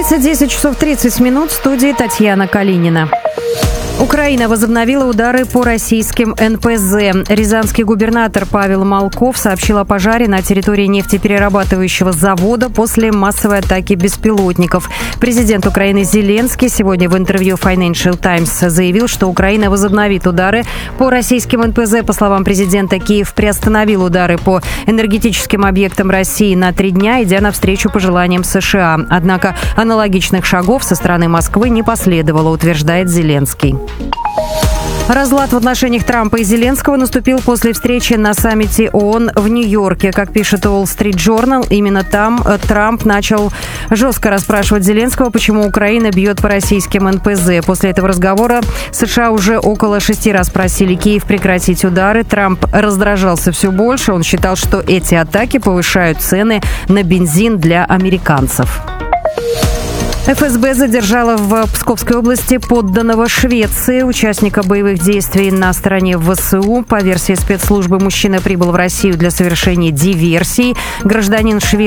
столице 10 часов 30 минут. В студии Татьяна Калинина. Украина возобновила удары по российским НПЗ. Рязанский губернатор Павел Малков сообщил о пожаре на территории нефтеперерабатывающего завода после массовой атаки беспилотников. Президент Украины Зеленский сегодня в интервью Financial Times заявил, что Украина возобновит удары по российским НПЗ. По словам президента, Киев приостановил удары по энергетическим объектам России на 3 дня, идя навстречу пожеланиям США. Однако аналогичных шагов со стороны Москвы не последовало, утверждает Зеленский. Разлад в отношениях Трампа и Зеленского наступил после встречи на саммите ООН в Нью-Йорке. Как пишет Wall Street Journal, именно там Трамп начал жестко расспрашивать Зеленского, почему Украина бьет по российским НПЗ. После этого разговора США уже около 6 раз просили Киев прекратить удары. Трамп раздражался все больше. Он считал, что эти атаки повышают цены на бензин для американцев. ФСБ задержала в Псковской области подданного Швеции, участника боевых действий на стороне ВСУ. По версии спецслужбы, мужчина прибыл в Россию для совершения диверсий. Гражданин Швеции